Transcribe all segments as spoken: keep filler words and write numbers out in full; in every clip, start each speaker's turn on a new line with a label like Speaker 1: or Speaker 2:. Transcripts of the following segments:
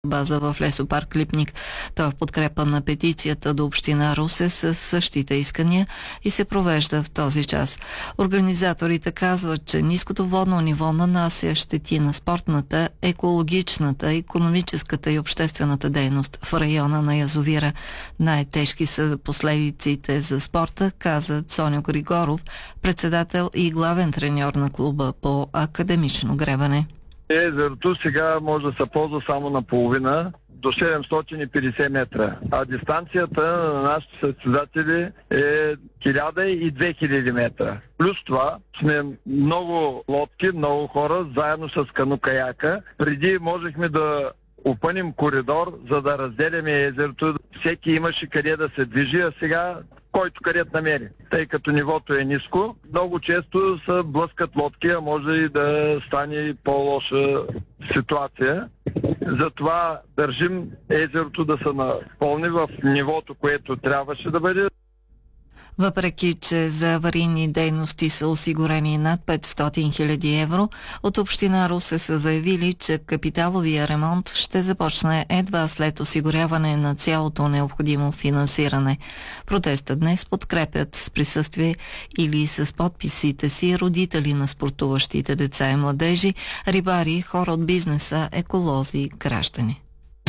Speaker 1: база в лесопарк Липник. Той е в подкрепа на петицията до община Русе с същите искания и се провежда в този час. Организаторите казват, че ниското водно ниво нанася щети на спортната, екологичната, икономическата и обществената дейност в района на язовира. Най-тежки са последиците за спорта, каза Цоньо Григоров, председател и главен треньор на клуба по академично гребане.
Speaker 2: Езерото сега може да се ползва само наполовина, до седемстотин и петдесет метра, а дистанцията на нашите състезатели е хиляда и две хиляди метра. Плюс това сме много лодки, много хора, заедно с канукаяка. Преди можехме да опънем коридор, за да разделяме езерото. Всеки имаше къде да се движи, а сега който където намери. Тъй като нивото е ниско, много често се блъскат лодки, а може и да стане по-лоша ситуация. Затова държим езерото да се напълни в нивото, което трябваше да бъде.
Speaker 1: Въпреки че за аварийни дейности са осигурени над петстотин хиляди евро, от община Русе са заявили, че капиталовия ремонт ще започне едва след осигуряване на цялото необходимо финансиране. Протеста днес подкрепят с присъствие или с подписите си родители на спортуващите деца и младежи, рибари, хора от бизнеса, еколози, граждани.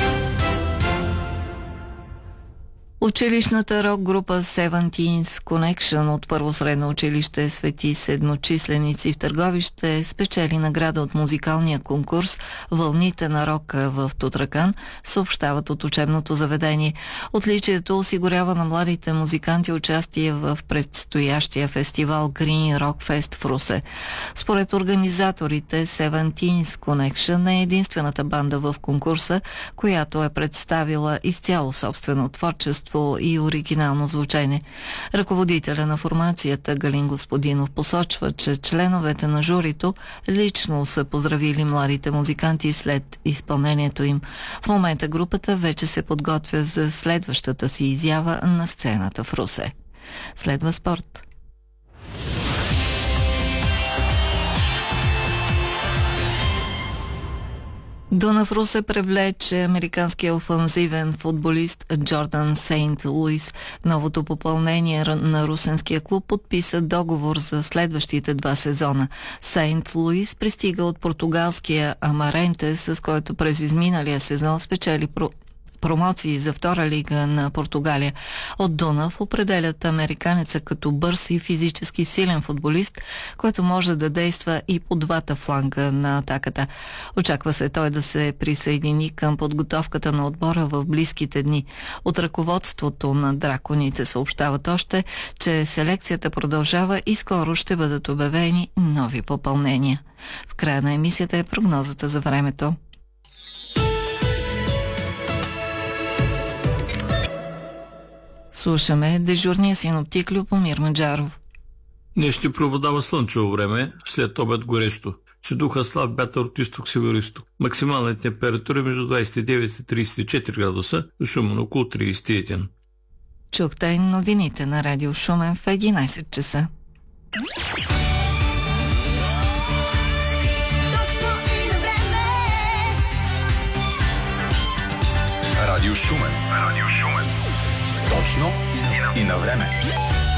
Speaker 1: Училищната рок-група Seventeens Connection от Първо средно училище Свети Седмочисленици в Търговище спечели награда от музикалния конкурс «Вълните на рока» в Тутракан, съобщават от учебното заведение. Отличието осигурява на младите музиканти участие в предстоящия фестивал Green Rock Fest в Русе. Според организаторите, Seventeens Connection е единствената банда в конкурса, която е представила изцяло собствено творчество и оригинално звучение. Ръководителя на формацията Галин Господинов посочва, че членовете на журито лично са поздравили младите музиканти след изпълнението им. В момента групата вече се подготвя за следващата си изява на сцената в Русе. Следва спорт. Дунав Русе привлече американския офанзивен футболист Джордан Сейнт Луис. Новото попълнение на русенския клуб подписа договор за следващите два сезона. Сейнт Луис пристига от португалския Амаренте, с който през изминалия сезон спечели про... промоции за втора лига на Португалия. От Дунав определят американеца като бърз и физически силен футболист, който може да действа и по двата фланга на атаката. Очаква се той да се присъедини към подготовката на отбора в близките дни. От ръководството на драконите съобщават още, че селекцията продължава и скоро ще бъдат обявени нови попълнения. В края на емисията е прогнозата за времето. Слушаме дежурния синоптик Любомир Маджаров.
Speaker 3: Днес ще преобладава слънчево време, след обед горещо. Ще духа слаб вятър от изток-североизток. Максимална температура между двадесет и девет и тридесет и четири градуса, до Шумен около тридесет и един.
Speaker 1: Чухте новините на Радио Шумен в единадесет часа.
Speaker 4: Радио Шумен. Радио Шумен. Точно и на време.